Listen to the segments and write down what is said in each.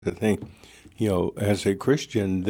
I think, as a Christian,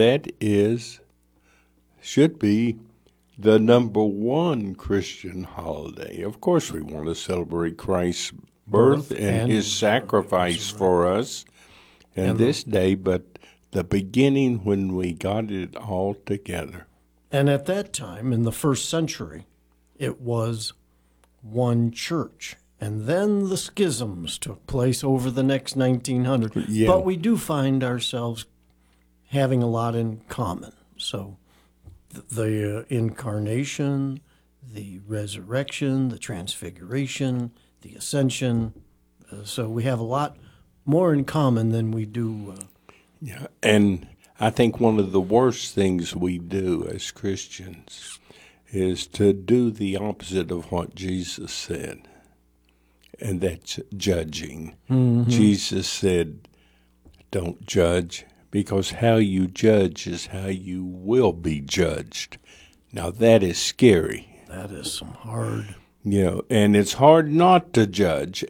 should be the number one Christian holiday. Of course, we want to celebrate Christ's birth and his sacrifice for us and this day, but the beginning when we got it all together. And at that time, in the first century, it was one church. And then the schisms took place over the next 1900. Yeah. But we do find ourselves having a lot in common. So the incarnation, the resurrection, the transfiguration, the ascension. So we have a lot more in common than we do. Yeah, and I think one of the worst things we do as Christians is to do the opposite of what Jesus said, and that's judging. Mm-hmm. Jesus said, don't judge, because how you judge is how you will be judged. Now, that is scary. That is some hard... and it's hard not to judge,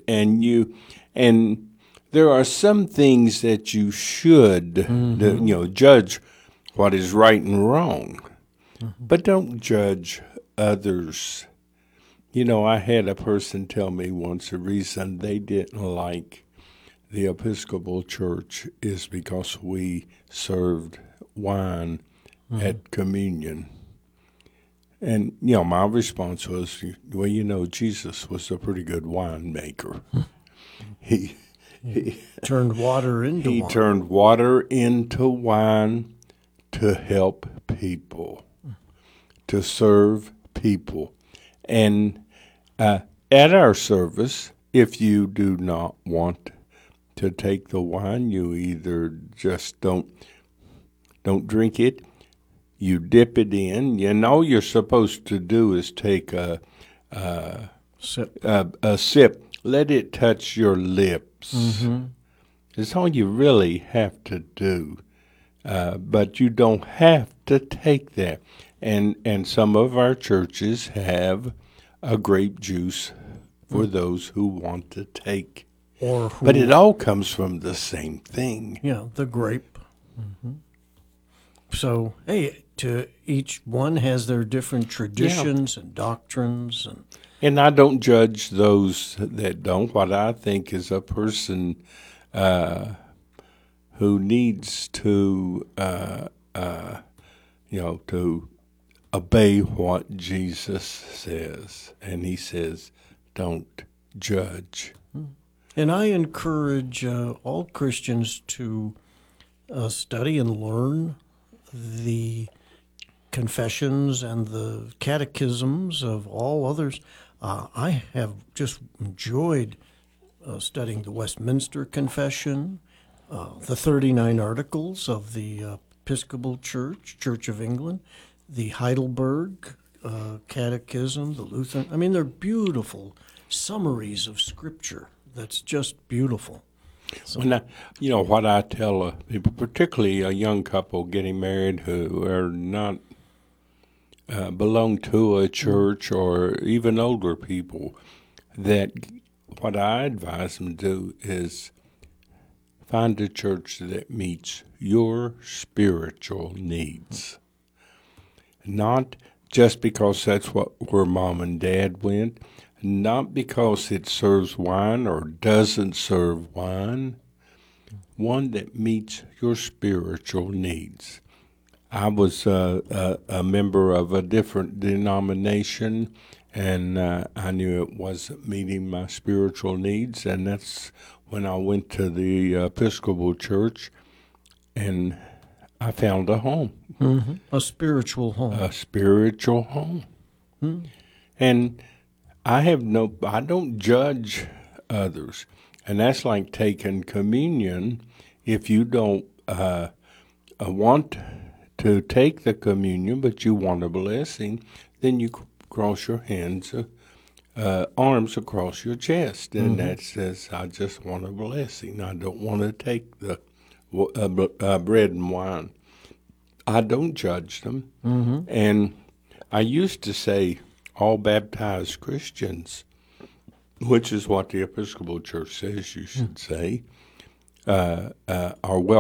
and there are some things that you should, judge what is right and wrong, but don't judge others. I had a person tell me once the reason they didn't like the Episcopal Church is because we served wine at communion. And, my response was, well, Jesus was a pretty good winemaker. He turned water into wine. He turned water into wine to help people, to serve people. And at our service, if you do not want to take the wine, you either just don't drink it, you dip it in. All you're supposed to do is take a sip. Let it touch your lips. Mm-hmm. It's all you really have to do. But you don't have to take that. And some of our churches have a grape juice for those who want to take. But it all comes from the same thing. Yeah, the grape. Mm-hmm. So, hey, to each one has their different traditions and doctrines. And I don't judge those that don't. What I think is a person who needs to, to obey what Jesus says. And he says, don't judge. And I encourage all Christians to study and learn the confessions and the catechisms of all others. I have just enjoyed studying the Westminster Confession, the 39 Articles of the Episcopal Church, Church of England, the Heidelberg Catechism, the Lutheran. I mean, they're beautiful summaries of Scripture. That's just beautiful. So, what I tell people, particularly a young couple getting married who are not belong to a church, or even older people, that what I advise them to do is find a church that meets your spiritual needs. Not just because that's where mom and dad went, not because it serves wine or doesn't serve wine, one that meets your spiritual needs. I was a member of a different denomination, and I knew it wasn't meeting my spiritual needs, and that's when I went to the Episcopal Church, and I found a home. Mm-hmm. A spiritual home. A spiritual home. Mm-hmm. And I don't judge others. And that's like taking communion. If you don't want to take the communion, but you want a blessing, then you cross your arms across your chest. And that says, I just want a blessing. I don't want to take the bread and wine. I don't judge them. Mm-hmm. And I used to say, all baptized Christians, which is what the Episcopal Church says you should say, are